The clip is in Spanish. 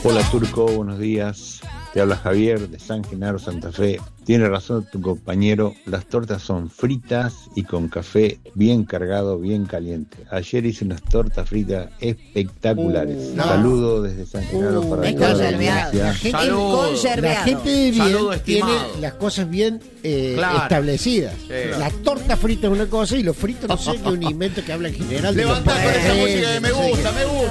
Hola Turco, buenos días. Te habla Javier de San Genaro, Santa Fe. Tiene razón tu compañero, las tortas son fritas y con café bien cargado, bien caliente. Ayer hice unas tortas fritas espectaculares. Saludos desde San Genaro para toda la audiencia. La gente de bien tiene las cosas bien establecidas. Sí. La torta frita es una cosa y los fritos no sé qué es un invento que habla en general. Levantá con esa música que me gusta.